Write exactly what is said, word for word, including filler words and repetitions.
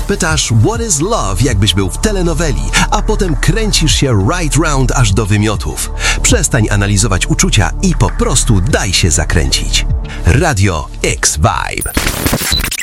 Pytasz what is love, jakbyś był w telenoweli, a potem kręcisz się right round aż do wymiotów. Przestań analizować uczucia i po prostu daj się zakręcić. Radio X Vibe.